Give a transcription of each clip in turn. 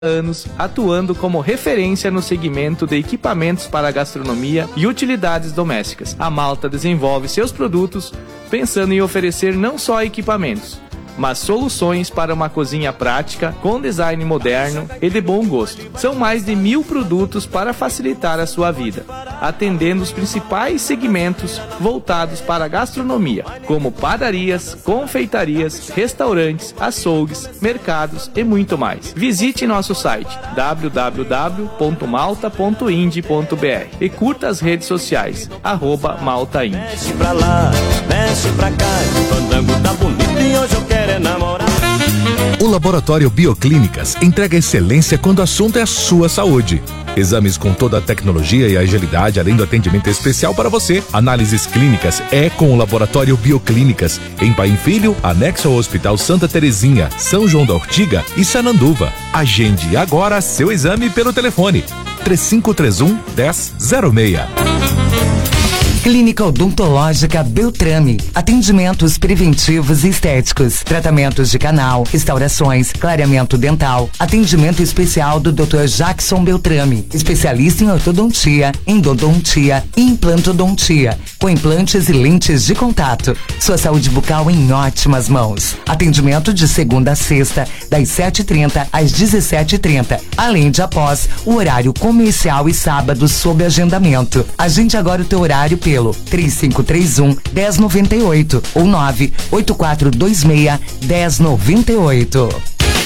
anos atuando como referência no segmento de equipamentos para gastronomia e utilidades domésticas. A Malta desenvolve seus produtos pensando em oferecer não só equipamentos, mas soluções para uma cozinha prática, com design moderno e de bom gosto. São mais de 1000 produtos para facilitar a sua vida, atendendo os principais segmentos voltados para a gastronomia, como padarias, confeitarias, restaurantes, açougues, mercados e muito mais. Visite nosso site www.malta.ind.br e curta as redes sociais @maltaindy. Mexe pra lá, mexe pra cá, o fandango tá bonito e hoje eu quero namorar. O Laboratório Bioclínicas entrega excelência quando o assunto é a sua saúde. Exames com toda a tecnologia e agilidade, além do atendimento especial para você. Análises clínicas é com o Laboratório Bioclínicas, em Paim Filho, anexo ao Hospital Santa Terezinha, São João da Ortiga e Sananduva. Agende agora seu exame pelo telefone 3531-1006. Clínica Odontológica Beltrame. Atendimentos preventivos e estéticos. Tratamentos de canal, restaurações, clareamento dental. Atendimento especial do Dr. Jackson Beltrame. Especialista em ortodontia, endodontia e implantodontia. Com implantes e lentes de contato. Sua saúde bucal em ótimas mãos. Atendimento de segunda a sexta, das 7h30 às 17h30. Além de após o horário comercial e sábado sob agendamento. Agende agora o teu horário pelo 3531-1098 ou 98426-1098. 104.9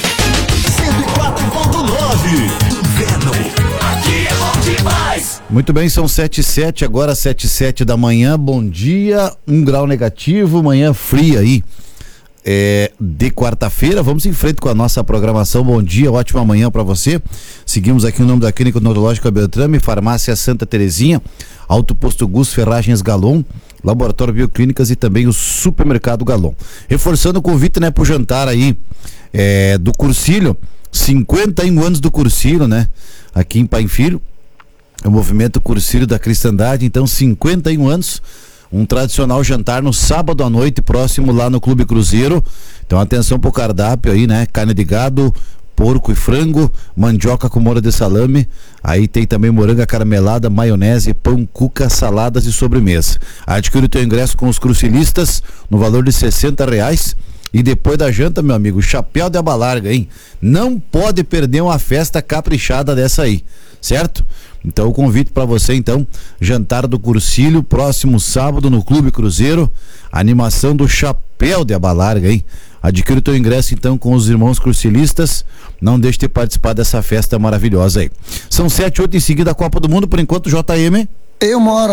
Inverno. Aqui é bom demais. Muito bem, são 7h07, agora 7h07 da manhã. Bom dia, 1 grau negativo, manhã fria aí. De quarta-feira, vamos em frente com a nossa programação. Bom dia, ótima manhã para você. Seguimos aqui o nome da Clínica Odontológica Beltrame, Farmácia Santa Terezinha, Alto Posto Gus, Ferragens Galon, Laboratório Bioclínicas e também o Supermercado Galon. Reforçando o convite, né, pro jantar aí do Cursilho, 51 anos do Cursilho, né, aqui em Paim Filho, o movimento Cursilho da Cristandade, então 51 anos. Um tradicional jantar no sábado à noite, próximo lá no Clube Cruzeiro. Então atenção pro cardápio aí, né? Carne de gado, porco e frango, mandioca com molho de salame. Aí tem também moranga caramelada, maionese, pão, cuca, saladas e sobremesa. Adquire o teu ingresso com os crucilistas no valor de R$60. E depois da janta, meu amigo, chapéu de aba larga, hein? Não pode perder uma festa caprichada dessa aí, certo? Então o convite para você, então, jantar do Cursilho, próximo sábado no Clube Cruzeiro, animação do chapéu de aba larga, hein? Adquira o teu ingresso então com os irmãos crucilistas, não deixe de participar dessa festa maravilhosa aí. São 7h08 em seguida a Copa do Mundo, por enquanto JM. Eu moro